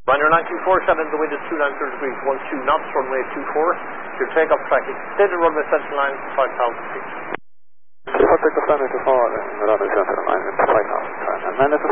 Runner 924, shot in the wind at 290 degrees, 12 knots, runway 24. Your takeoff track extended runway central line to 5,000 feet. Patrick Defender to forward, runway central line to 5,000 feet. And then if